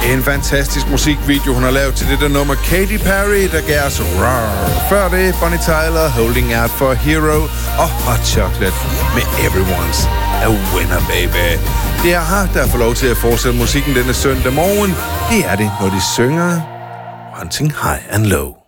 En fantastisk musikvideo, hun har lavet til det der nummer Katy Perry, der gav os Rawr. Før det, Bonnie Tyler, Holding Out for a Hero og Hot Chocolate med Everyone's a Winner, baby. Det er her, der får lov til at fortsætte musikken denne søndag morgen. Det er det, når de synger Hunting High and Low.